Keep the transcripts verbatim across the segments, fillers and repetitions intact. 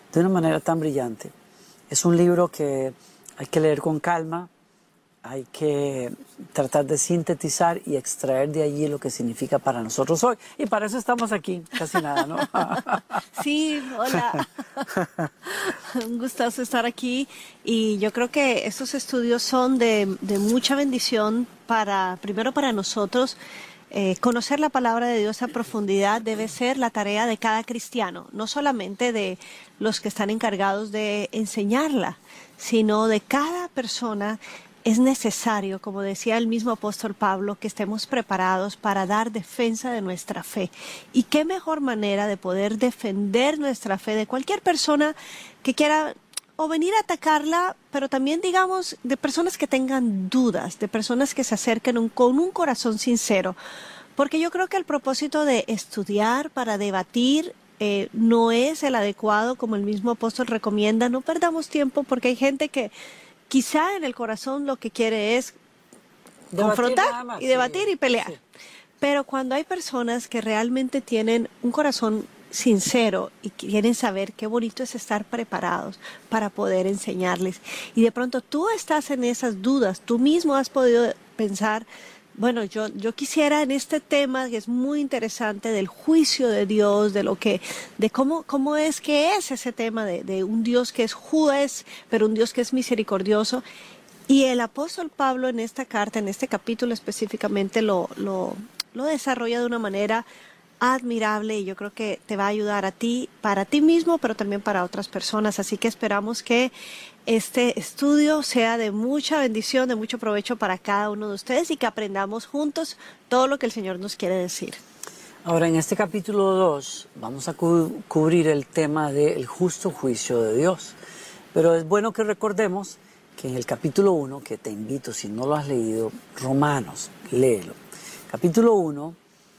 de una manera tan brillante. Es un libro que hay que leer con calma, hay que tratar de sintetizar y extraer de allí lo que significa para nosotros hoy. Y para eso estamos aquí, casi nada, ¿no? Sí, hola. Un gustazo estar aquí. Y yo creo que estos estudios son de, de mucha bendición para, primero para nosotros. Eh, conocer la palabra de Dios a profundidad debe ser la tarea de cada cristiano, no solamente de los que están encargados de enseñarla, sino de cada persona. Es necesario, como decía el mismo apóstol Pablo, que estemos preparados para dar defensa de nuestra fe. Y qué mejor manera de poder defender nuestra fe de cualquier persona que quiera o venir a atacarla, pero también, digamos, de personas que tengan dudas, de personas que se acerquen un, con un corazón sincero. Porque yo creo que el propósito de estudiar para debatir eh, no es el adecuado, como el mismo apóstol recomienda. No perdamos tiempo, porque hay gente que quizá en el corazón lo que quiere es Debatir confrontar nada más, y debatir sí, y pelear. sí. Pero cuando hay personas que realmente tienen un corazón sincero y quieren saber, qué bonito es estar preparados para poder enseñarles. Y de pronto tú estás en esas dudas, tú mismo has podido pensar, bueno, yo, yo quisiera en este tema que es muy interesante del juicio de Dios, de lo que, de cómo, cómo es que es ese tema de, de un Dios que es juez, pero un Dios que es misericordioso. Y el apóstol Pablo en esta carta, en este capítulo específicamente, lo, lo, lo desarrolla de una manera admirable y yo creo que te va a ayudar a ti, para ti mismo, pero también para otras personas. Así que esperamos que este estudio sea de mucha bendición, de mucho provecho para cada uno de ustedes y que aprendamos juntos todo lo que el Señor nos quiere decir. Ahora, en este capítulo dos vamos a cu cubrir el tema del justo juicio de Dios. Pero es bueno que recordemos que en el capítulo uno, que te invito, si no lo has leído, Romanos, léelo. Capítulo uno,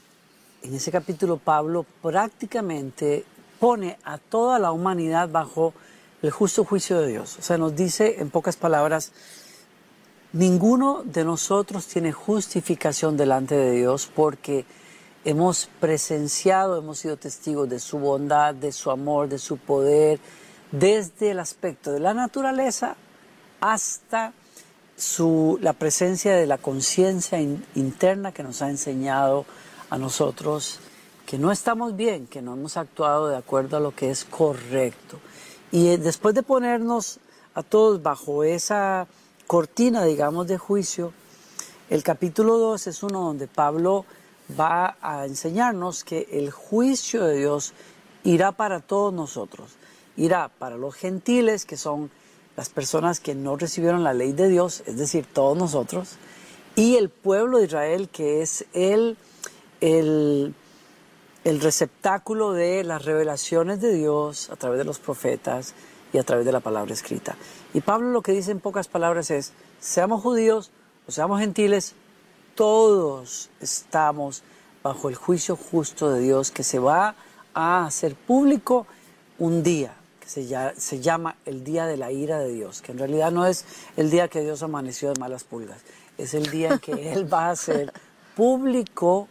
en ese capítulo Pablo prácticamente pone a toda la humanidad bajo el justo juicio de Dios. O sea, nos dice en pocas palabras, ninguno de nosotros tiene justificación delante de Dios porque hemos presenciado, hemos sido testigos de su bondad, de su amor, de su poder, desde el aspecto de la naturaleza hasta su, la presencia de la conciencia in, interna que nos ha enseñado a nosotros que no estamos bien, que no hemos actuado de acuerdo a lo que es correcto. Y eh, después de ponernos a todos bajo esa cortina, digamos, de juicio, el capítulo dos es uno donde Pablo va a enseñarnos que el juicio de Dios irá para todos nosotros. Irá para los gentiles, que son las personas que no recibieron la ley de Dios, es decir, todos nosotros, y el pueblo de Israel, que es el, el, el receptáculo de las revelaciones de Dios a través de los profetas y a través de la palabra escrita. Y Pablo lo que dice en pocas palabras es, seamos judíos o seamos gentiles, todos estamos bajo el juicio justo de Dios que se va a hacer público un día. Se, ya, se llama el día de la ira de Dios, que en realidad no es el día que Dios amaneció de malas pulgas, es el día en que Él va a hacer público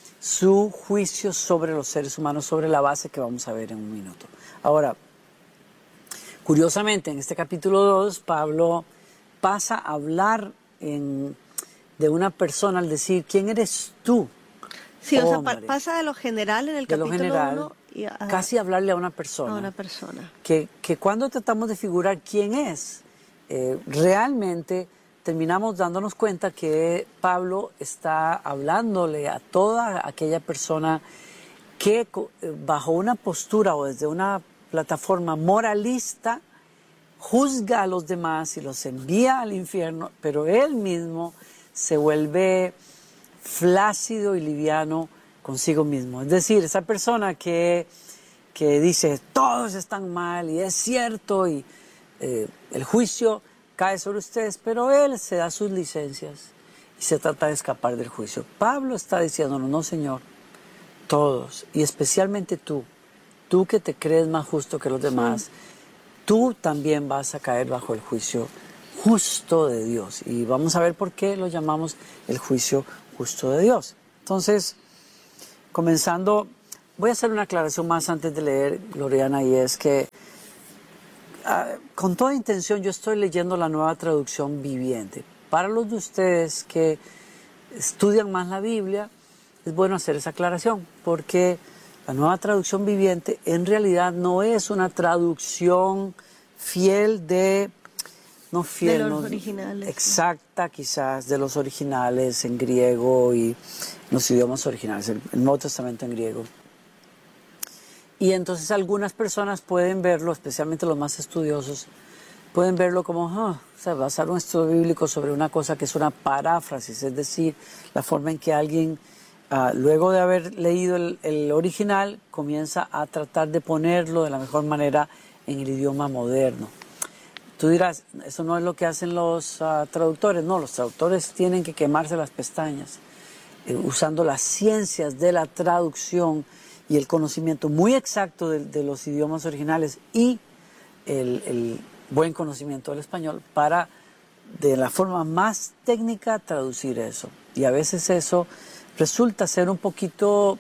su juicio sobre los seres humanos, sobre la base que vamos a ver en un minuto. Ahora, curiosamente, en este capítulo dos, Pablo pasa a hablar en, de una persona al decir, ¿quién eres tú? Sí, o sea, pa pasa de lo general en el de capítulo general, uno y a, casi hablarle a una persona. A una persona. Que, que cuando tratamos de figurar quién es, eh, realmente terminamos dándonos cuenta que Pablo está hablándole a toda aquella persona que bajo una postura o desde una plataforma moralista juzga a los demás y los envía al infierno, pero él mismo se vuelve flácido y liviano consigo mismo. Es decir, esa persona que, que dice todos están mal y es cierto y eh, el juicio cae sobre ustedes, pero él se da sus licencias y se trata de escapar del juicio. Pablo está diciéndonos, no señor, todos y especialmente tú, tú que te crees más justo que los demás, sí. Tú también vas a caer bajo el juicio justo de Dios y vamos a ver por qué lo llamamos el juicio justo de Dios. Entonces, comenzando, voy a hacer una aclaración más antes de leer, Gloriana, y es que uh, con toda intención yo estoy leyendo la Nueva Traducción Viviente. Para los de ustedes que estudian más la Biblia, es bueno hacer esa aclaración, porque la Nueva Traducción Viviente en realidad no es una traducción fiel de... No fiel, de los no, originales. exacta quizás de los originales en griego y los idiomas originales, el, el Nuevo Testamento en griego. Y entonces algunas personas pueden verlo, especialmente los más estudiosos, pueden verlo como, oh, o sea, basar un estudio bíblico sobre una cosa que es una paráfrasis, es decir, la forma en que alguien, uh, luego de haber leído el, el original, comienza a tratar de ponerlo de la mejor manera en el idioma moderno. Tú dirás, eso no es lo que hacen los uh, traductores. No, los traductores tienen que quemarse las pestañas eh, usando las ciencias de la traducción y el conocimiento muy exacto de, de los idiomas originales y el, el buen conocimiento del español para, de la forma más técnica, traducir eso. Y a veces eso resulta ser un poquito,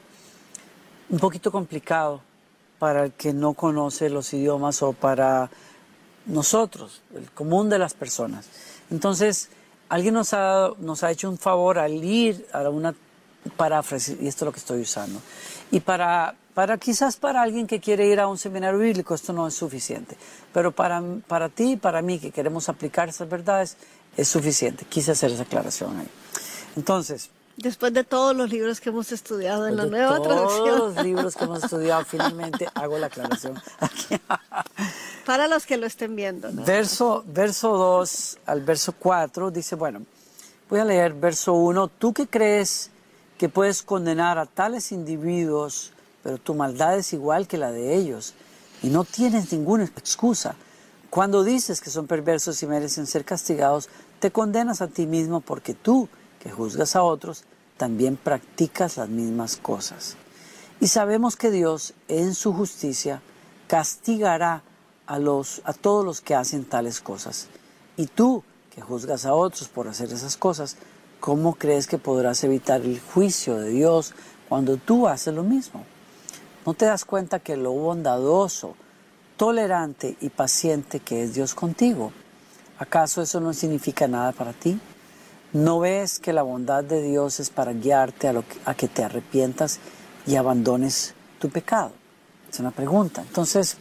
un poquito complicado para el que no conoce los idiomas o para nosotros, el común de las personas. Entonces, alguien nos ha, nos ha hecho un favor al ir a una paráfrasis, y esto es lo que estoy usando. Y para, para quizás para alguien que quiere ir a un seminario bíblico, esto no es suficiente. Pero para, para ti y para mí, que queremos aplicar esas verdades, es suficiente. Quise hacer esa aclaración ahí. Entonces... Después de todos los libros que hemos estudiado en la nueva todos traducción. Todos los libros que hemos estudiado, finalmente hago la aclaración aquí. Para los que lo estén viendo, ¿no? Verso, verso dos al verso cuatro dice, bueno, voy a leer verso uno. Tú que crees que puedes condenar a tales individuos, pero tu maldad es igual que la de ellos, y no tienes ninguna excusa. Cuando dices que son perversos y merecen ser castigados, te condenas a ti mismo porque tú, que juzgas a otros, también practicas las mismas cosas. Y sabemos que Dios, en su justicia, castigará a, los, a todos los que hacen tales cosas. Y tú, que juzgas a otros por hacer esas cosas, ¿cómo crees que podrás evitar el juicio de Dios cuando tú haces lo mismo? ¿No te das cuenta que lo bondadoso, tolerante y paciente que es Dios contigo? ¿Acaso eso no significa nada para ti? ¿No ves que la bondad de Dios es para guiarte a, lo que, a que te arrepientas y abandones tu pecado? Es una pregunta. Entonces,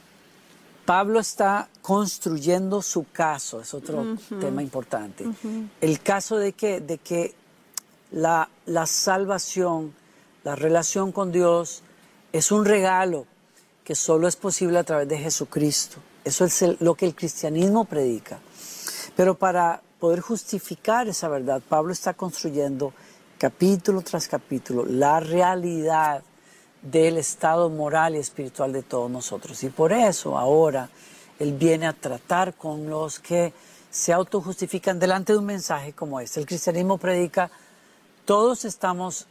Pablo está construyendo su caso, es otro uh-huh. tema importante. Uh-huh. El caso de que, de que la, la salvación, la relación con Dios, es un regalo que solo es posible a través de Jesucristo. Eso es el, lo que el cristianismo predica. Pero para poder justificar esa verdad, Pablo está construyendo capítulo tras capítulo la realidad del estado moral y espiritual de todos nosotros. Y por eso ahora él viene a tratar con los que se autojustifican delante de un mensaje como este. El cristianismo predica, todos estamos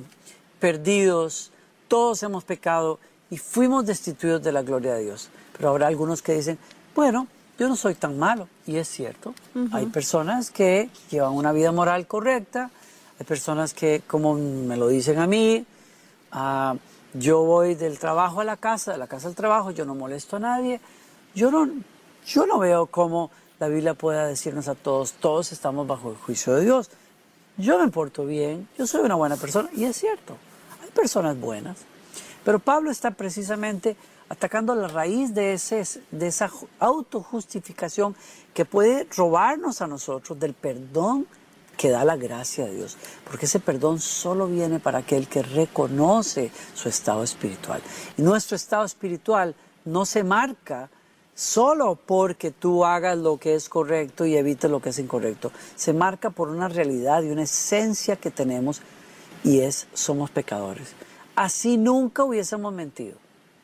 perdidos, todos hemos pecado y fuimos destituidos de la gloria de Dios. Pero habrá algunos que dicen, bueno, yo no soy tan malo. Y es cierto, uh-huh. hay personas que llevan una vida moral correcta, hay personas que, como me lo dicen a mí, uh, yo voy del trabajo a la casa, de la casa al trabajo, yo no molesto a nadie. Yo no, yo no veo cómo la Biblia pueda decirnos a todos, todos estamos bajo el juicio de Dios. Yo me porto bien, yo soy una buena persona, y es cierto, hay personas buenas. Pero Pablo está precisamente atacando la raíz de, ese, de esa autojustificación que puede robarnos a nosotros del perdón que da la gracia de Dios. Porque ese perdón solo viene para aquel que reconoce su estado espiritual. Y nuestro estado espiritual no se marca solo porque tú hagas lo que es correcto y evites lo que es incorrecto. Se marca por una realidad y una esencia que tenemos, y es, somos pecadores. Así nunca hubiésemos mentido.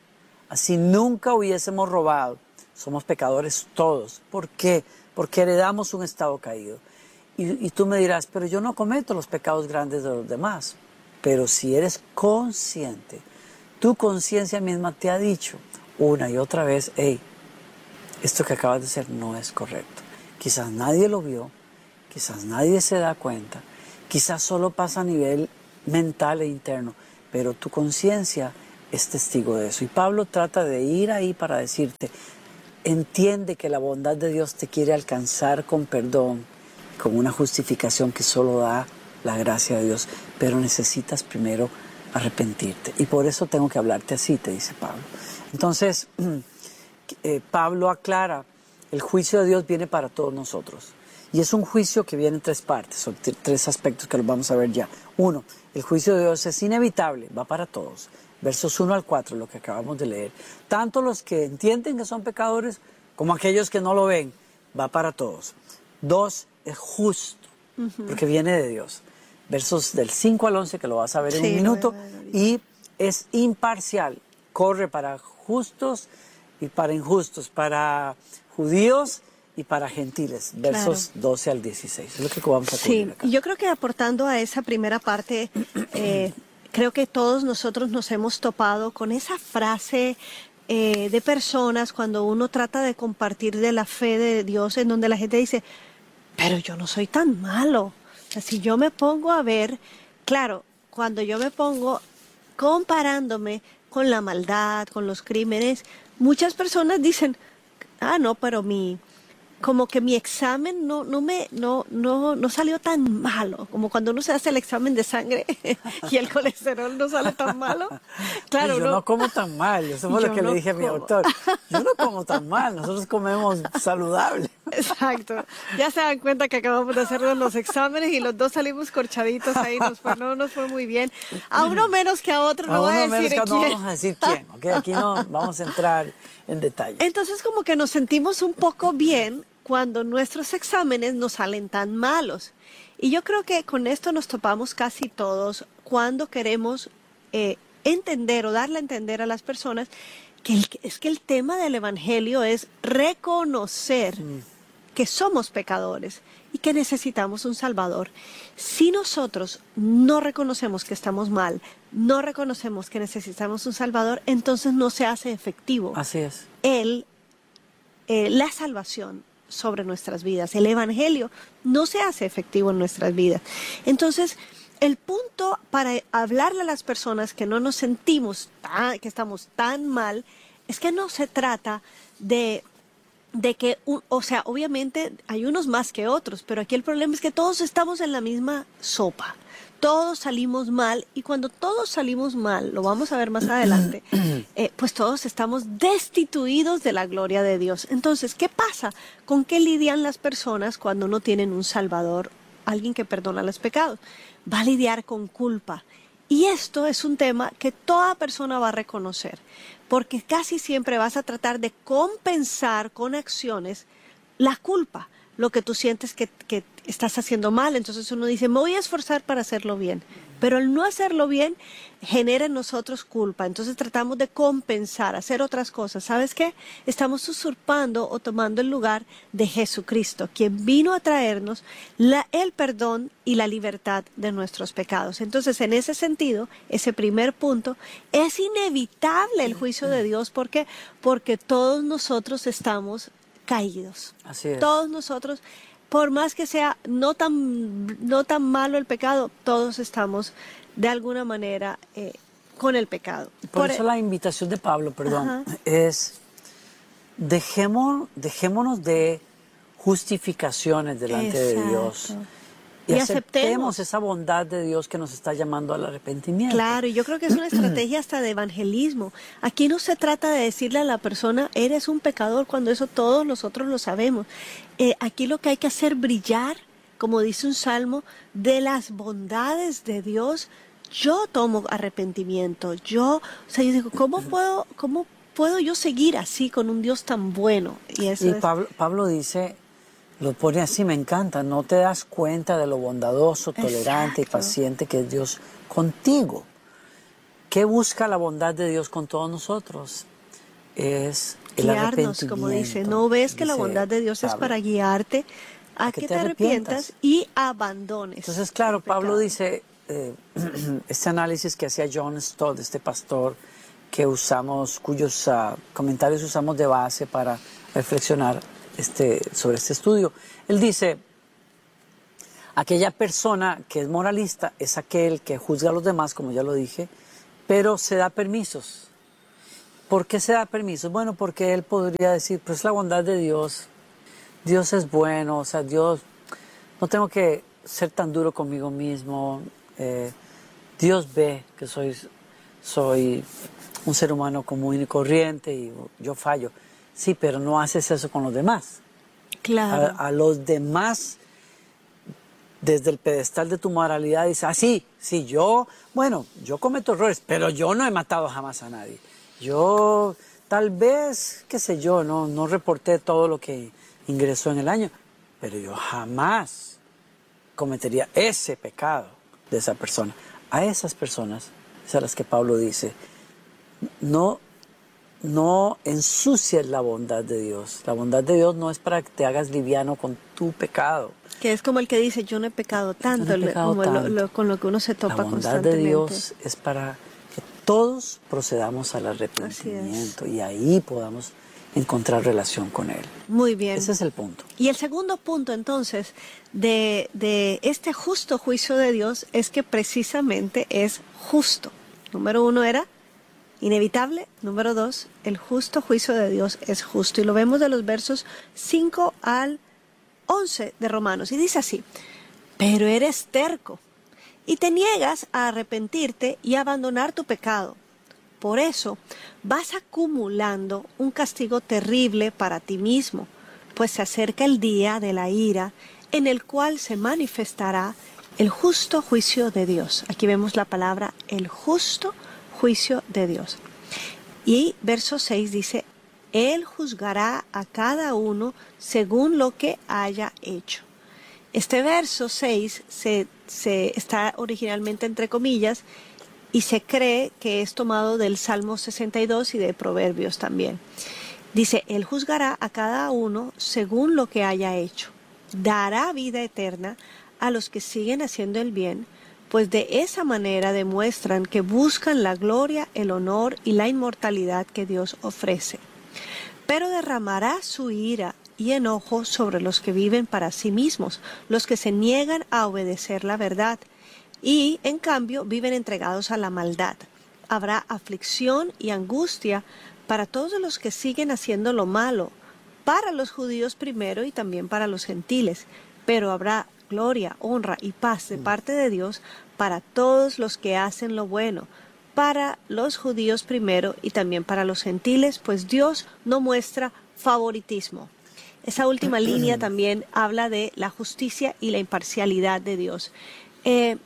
Así nunca hubiésemos robado. Somos pecadores todos. ¿Por qué? Porque heredamos un estado caído. Y, y tú me dirás, pero yo no cometo los pecados grandes de los demás. Pero si eres consciente, tu conciencia misma te ha dicho una y otra vez, hey, esto que acabas de hacer no es correcto. Quizás nadie lo vio, quizás nadie se da cuenta, quizás solo pasa a nivel mental e interno, pero tu conciencia es testigo de eso. Y Pablo trata de ir ahí para decirte, entiende que la bondad de Dios te quiere alcanzar con perdón, con una justificación que solo da la gracia de Dios, pero necesitas primero arrepentirte. Y por eso tengo que hablarte así, te dice Pablo. Entonces, eh, Pablo aclara, el juicio de Dios viene para todos nosotros. Y es un juicio que viene en tres partes, son tres aspectos que los vamos a ver ya. Uno, el juicio de Dios es inevitable, va para todos. Versos uno al cuatro, lo que acabamos de leer. Tanto los que entienden que son pecadores, como aquellos que no lo ven, va para todos. Dos, es justo, uh-huh. porque viene de Dios. Versos del cinco al once, que lo vas a ver en sí, un minuto. Y es imparcial, corre para justos y para injustos, para judíos y para gentiles, versos claro. doce al dieciséis. Es lo que vamos a cubrir sí, acá. Y yo creo que aportando a esa primera parte, eh, creo que todos nosotros nos hemos topado con esa frase eh, de personas cuando uno trata de compartir de la fe de Dios, en donde la gente dice, pero yo no soy tan malo. O sea, si yo me pongo a ver, claro, cuando yo me pongo comparándome con la maldad, con los crímenes, muchas personas dicen, ah, no, pero mi... como que mi examen no no me no no no salió tan malo, como cuando uno se hace el examen de sangre y el colesterol no sale tan malo. Claro, yo no, no como tan mal, eso fue lo que no le dije como. a mi doctor. Yo no como tan mal, nosotros comemos saludable. Exacto. Ya se dan cuenta que acabamos de hacernos los exámenes y los dos salimos corchaditos ahí, nos fue, no nos fue muy bien. A uno menos que a otro, no a voy a decir quién. No vamos a decir quién, ¿okay? Aquí no vamos a entrar en detalle. Entonces como que nos sentimos un poco bien cuando nuestros exámenes no salen tan malos. Y yo creo que con esto nos topamos casi todos cuando queremos eh, entender o darle a entender a las personas que el, es que el tema del Evangelio es reconocer mm. que somos pecadores y que necesitamos un Salvador. Si nosotros no reconocemos que estamos mal, no reconocemos que necesitamos un Salvador, entonces no se hace efectivo. Así es. El, eh, la salvación sobre nuestras vidas. El Evangelio no se hace efectivo en nuestras vidas. Entonces, el punto para hablarle a las personas que no nos sentimos, tan, que estamos tan mal, es que no se trata de, de que, o sea, obviamente hay unos más que otros, pero aquí el problema es que todos estamos en la misma sopa. Todos salimos mal y cuando todos salimos mal, lo vamos a ver más adelante, eh, pues todos estamos destituidos de la gloria de Dios. Entonces, ¿qué pasa? ¿Con qué lidian las personas cuando no tienen un Salvador, alguien que perdona los pecados? Va a lidiar con culpa. Y esto es un tema que toda persona va a reconocer, porque casi siempre vas a tratar de compensar con acciones la culpa, lo que tú sientes que, que estás haciendo mal. Entonces uno dice, me voy a esforzar para hacerlo bien. Pero el no hacerlo bien genera en nosotros culpa. Entonces tratamos de compensar, hacer otras cosas. ¿Sabes qué? Estamos usurpando o tomando el lugar de Jesucristo, quien vino a traernos la, el perdón y la libertad de nuestros pecados. Entonces, en ese sentido, ese primer punto, es inevitable el juicio de Dios. ¿Por qué? Porque todos nosotros estamos caídos. Así es. Todos nosotros, por más que sea no tan, no tan malo el pecado, todos estamos de alguna manera eh, con el pecado. Por, por eso el... la invitación de Pablo, perdón, Ajá. es dejémonos, dejémonos de justificaciones delante Exacto. de Dios. Y, y aceptemos, aceptemos esa bondad de Dios que nos está llamando al arrepentimiento. Claro, y yo creo que es una estrategia hasta de evangelismo. Aquí no se trata de decirle a la persona, eres un pecador, cuando eso todos nosotros lo sabemos. Eh, aquí lo que hay que hacer brillar, como dice un salmo, de las bondades de Dios. Yo tomo arrepentimiento. Yo, o sea, yo digo, ¿cómo puedo, cómo puedo yo seguir así con un Dios tan bueno? Y, eso y es... Pablo, Pablo dice... Lo pone así, me encanta, no te das cuenta de lo bondadoso, tolerante Exacto. y paciente que es Dios contigo. ¿Qué busca la bondad de Dios con todos nosotros? Es el guiarnos, arrepentimiento. Como dice, ¿no ves que la bondad de Dios Pablo, es para guiarte a, a que, que te, te arrepientas, arrepientas y abandones? Entonces, claro, Pablo dice, eh, este análisis que hacía John Stott, este pastor, que usamos, cuyos uh, comentarios usamos de base para reflexionar Este, sobre este estudio. Él dice, aquella persona que es moralista es aquel que juzga a los demás, como ya lo dije, pero se da permisos ¿por qué se da permiso? Bueno, porque él podría decir, pues la bondad de Dios, Dios es bueno, o sea, Dios, no tengo que ser tan duro conmigo mismo, eh, Dios ve que soy, soy un ser humano común y corriente y yo fallo. Sí, pero no haces eso con los demás. Claro. A, a los demás, desde el pedestal de tu moralidad, dices, ah, sí, sí, yo, bueno, yo cometo errores, pero yo no he matado jamás a nadie. Yo, tal vez, qué sé yo, no, no reporté todo lo que ingresó en el año, pero yo jamás cometería ese pecado de esa persona. A esas personas es a las que Pablo dice, no, no ensucies la bondad de Dios. La bondad de Dios no es para que te hagas liviano con tu pecado. Que es como el que dice, yo no he pecado tanto, Yo no he pecado como tanto. Lo, lo, con lo que uno se topa la bondad constantemente. de Dios es para que todos procedamos al arrepentimiento y ahí podamos encontrar relación con Él. Muy bien. Ese es el punto. Y el segundo punto, entonces, de, de este justo juicio de Dios es que precisamente es justo. Número uno era inevitable. Número dos, el justo juicio de Dios es justo. Y lo vemos de los versos cinco al once de Romanos. Y dice así, pero eres terco y te niegas a arrepentirte y a abandonar tu pecado. Por eso vas acumulando un castigo terrible para ti mismo, pues se acerca el día de la ira en el cual se manifestará el justo juicio de Dios. Aquí vemos la palabra el justo juicio de Dios. Y verso seis dice, Él juzgará a cada uno según lo que haya hecho. Este verso seis se, se está originalmente entre comillas y se cree que es tomado del Salmo sesenta y dos y de Proverbios también. Dice, Él juzgará a cada uno según lo que haya hecho. Dará vida eterna a los que siguen haciendo el bien, pues de esa manera demuestran que buscan la gloria, el honor y la inmortalidad que Dios ofrece. Pero derramará su ira y enojo sobre los que viven para sí mismos, los que se niegan a obedecer la verdad y, en cambio, viven entregados a la maldad. Habrá aflicción y angustia para todos los que siguen haciendo lo malo, para los judíos primero y también para los gentiles, pero habrá gloria, honra y paz de parte de Dios para todos los que hacen lo bueno, para los judíos primero y también para los gentiles, pues Dios no muestra favoritismo. Esa última línea también habla de la justicia y la imparcialidad de Dios. Eh,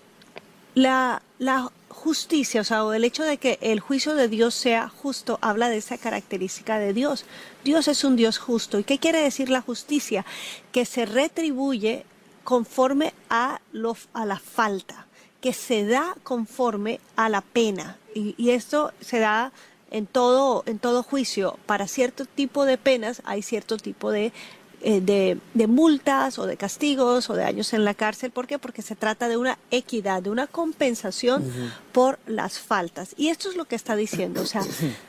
la, la justicia, o sea, o el hecho de que el juicio de Dios sea justo, habla de esa característica de Dios. Dios es un Dios justo. ¿Y qué quiere decir la justicia? Que se retribuye conforme a, lo, a la falta, que se da conforme a la pena. Y, y esto se da en todo, en todo juicio. Para cierto tipo de penas hay cierto tipo de, eh, de, de multas o de castigos o de años en la cárcel. ¿Por qué? Porque se trata de una equidad, de una compensación uh-huh. por las faltas. Y esto es lo que está diciendo. O sea,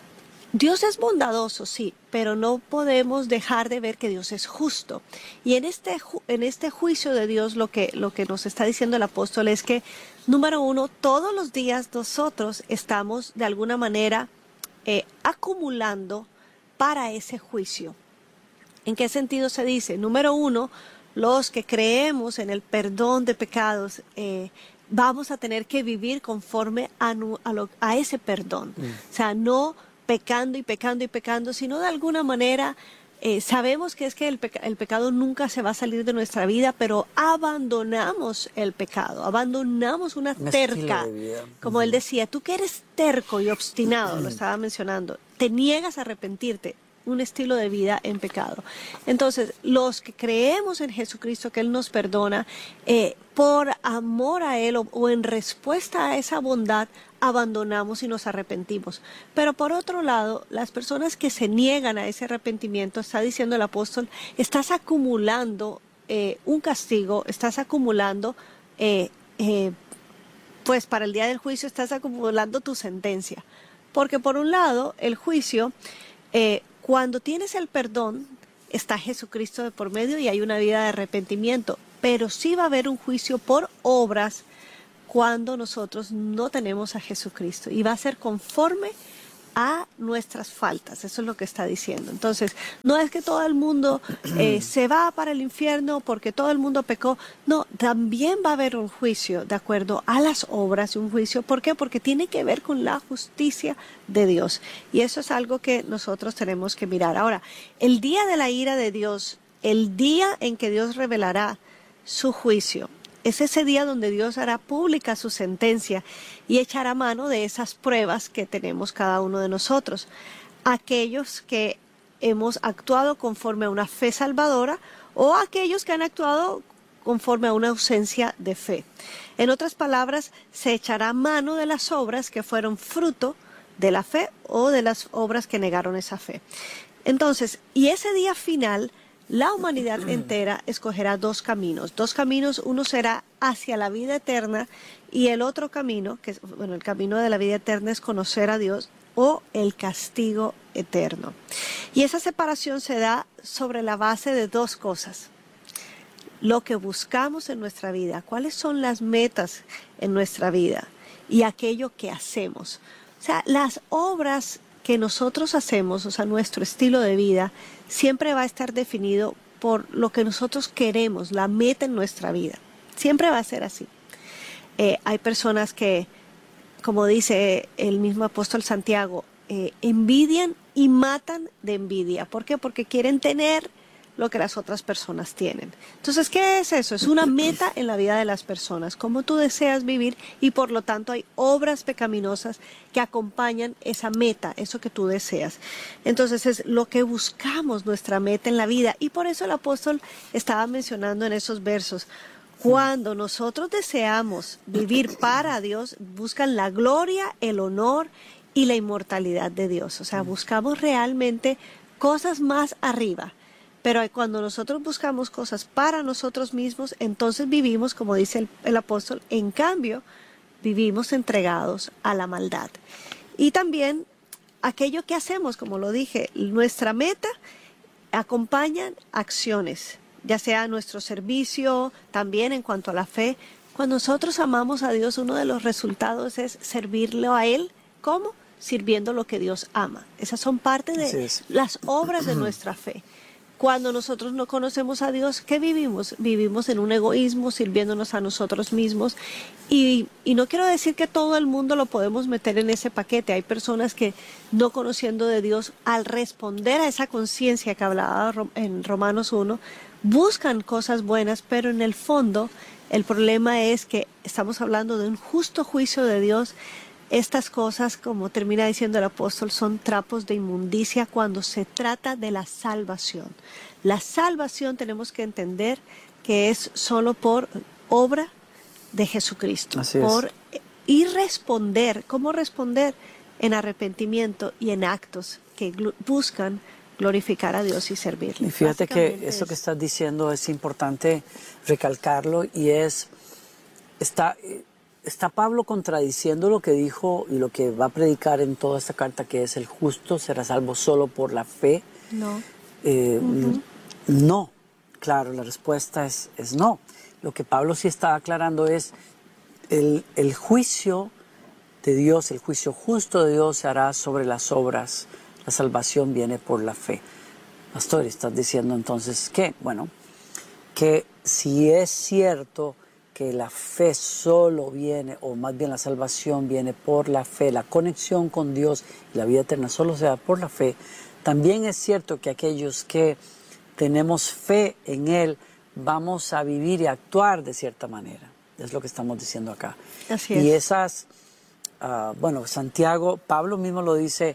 Dios es bondadoso, sí, pero no podemos dejar de ver que Dios es justo. Y en este, en este juicio de Dios lo que, lo que nos está diciendo el apóstol es que, número uno, todos los días nosotros estamos de alguna manera eh, acumulando para ese juicio. ¿En qué sentido se dice? Número uno, los que creemos en el perdón de pecados, eh, vamos a tener que vivir conforme a, a, lo, a ese perdón. Mm. O sea, no pecando y pecando y pecando, sino de alguna manera eh, sabemos que es que el, peca el pecado nunca se va a salir de nuestra vida, pero abandonamos el pecado, abandonamos una Un terca, como uh-huh. él decía, tú que eres terco y obstinado, lo estaba mencionando, te niegas a arrepentirte, un estilo de vida en pecado. Entonces, los que creemos en Jesucristo, que Él nos perdona, eh, por amor a Él o, o en respuesta a esa bondad, abandonamos y nos arrepentimos. Pero por otro lado, las personas que se niegan a ese arrepentimiento, está diciendo el apóstol, estás acumulando eh, un castigo, estás acumulando, eh, eh, pues para el día del juicio estás acumulando tu sentencia. Porque por un lado, el juicio, eh, cuando tienes el perdón, está Jesucristo de por medio y hay una vida de arrepentimiento. Pero sí va a haber un juicio por obras cuando nosotros no tenemos a Jesucristo. Y va a ser conforme a nuestras faltas. Eso es lo que está diciendo. Entonces, no es que todo el mundo eh, se va para el infierno porque todo el mundo pecó. No, también va a haber un juicio de acuerdo a las obras y un juicio. ¿Por qué? Porque tiene que ver con la justicia de Dios. Y eso es algo que nosotros tenemos que mirar. Ahora, el día de la ira de Dios, el día en que Dios revelará su juicio, es ese día donde Dios hará pública su sentencia y echará mano de esas pruebas que tenemos cada uno de nosotros. Aquellos que hemos actuado conforme a una fe salvadora o aquellos que han actuado conforme a una ausencia de fe. En otras palabras, se echará mano de las obras que fueron fruto de la fe o de las obras que negaron esa fe. Entonces, y ese día final, la humanidad entera escogerá dos caminos. Dos caminos, uno será hacia la vida eterna y el otro camino, que bueno, el camino de la vida eterna es conocer a Dios o el castigo eterno. Y esa separación se da sobre la base de dos cosas. Lo que buscamos en nuestra vida, cuáles son las metas en nuestra vida y aquello que hacemos. O sea, las obras que nosotros hacemos, o sea, nuestro estilo de vida, siempre va a estar definido por lo que nosotros queremos, la meta en nuestra vida. Siempre va a ser así. Eh, hay personas que, como dice el mismo apóstol Santiago, eh, envidian y matan de envidia. ¿Por qué? Porque quieren tener lo que las otras personas tienen. Entonces, ¿qué es eso? Es una meta en la vida de las personas, cómo tú deseas vivir y por lo tanto hay obras pecaminosas que acompañan esa meta, eso que tú deseas. Entonces es lo que buscamos, nuestra meta en la vida y por eso el apóstol estaba mencionando en esos versos, cuando nosotros deseamos vivir para Dios, buscan la gloria, el honor y la inmortalidad de Dios. O sea, buscamos realmente cosas más arriba. Pero cuando nosotros buscamos cosas para nosotros mismos, entonces vivimos, como dice el, el apóstol, en cambio, vivimos entregados a la maldad. Y también aquello que hacemos, como lo dije, nuestra meta acompañan acciones, ya sea nuestro servicio, también en cuanto a la fe. Cuando nosotros amamos a Dios, uno de los resultados es servirle a Él. ¿Cómo? Sirviendo lo que Dios ama. Esas son parte de las obras de nuestra fe. Cuando nosotros no conocemos a Dios, ¿qué vivimos? Vivimos en un egoísmo, sirviéndonos a nosotros mismos. Y, y no quiero decir que todo el mundo lo podemos meter en ese paquete. Hay personas que, no conociendo de Dios, al responder a esa conciencia que hablaba en Romanos uno, buscan cosas buenas, pero en el fondo el problema es que estamos hablando de un justo juicio de Dios. Estas cosas, como termina diciendo el apóstol, son trapos de inmundicia cuando se trata de la salvación. La salvación tenemos que entender que es solo por obra de Jesucristo. Así es. Por, y responder, ¿cómo responder? En arrepentimiento y en actos que gl- buscan glorificar a Dios y servirle. Y fíjate que eso eso que estás diciendo es importante recalcarlo y es, está... Está Pablo contradiciendo lo que dijo y lo que va a predicar en toda esta carta, que es el justo será salvo solo por la fe. No. Eh, Uh-huh. No, claro, la respuesta es, es no. Lo que Pablo sí está aclarando es el, el juicio de Dios, el juicio justo de Dios se hará sobre las obras. La salvación viene por la fe. Pastor, ¿estás diciendo entonces qué? Bueno, que si es cierto que la fe solo viene, o más bien la salvación viene por la fe, la conexión con Dios y la vida eterna solo se da por la fe, también es cierto que aquellos que tenemos fe en Él vamos a vivir y actuar de cierta manera. Es lo que estamos diciendo acá. Así y es. esas, uh, bueno, Santiago, Pablo mismo lo dice,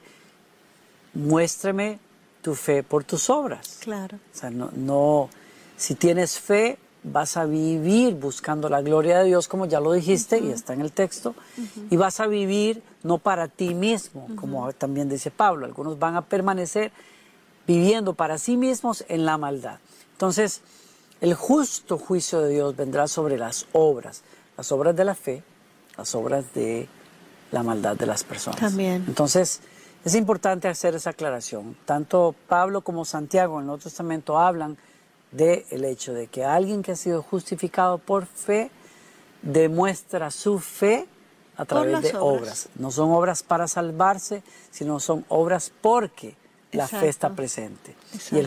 muéstrame tu fe por tus obras. Claro. O sea, no, no si tienes fe, vas a vivir buscando la gloria de Dios, como ya lo dijiste, uh-huh. y está en el texto, uh-huh. y vas a vivir no para ti mismo, uh-huh. como también dice Pablo. Algunos van a permanecer viviendo para sí mismos en la maldad. Entonces, el justo juicio de Dios vendrá sobre las obras, las obras de la fe, las obras de la maldad de las personas. También. Entonces, es importante hacer esa aclaración. Tanto Pablo como Santiago en el Nuevo Testamento hablan del hecho de que alguien que ha sido justificado por fe demuestra su fe a través las de obras. obras. No son obras para salvarse, sino son obras porque la fe Exacto. está presente. Exacto. Y el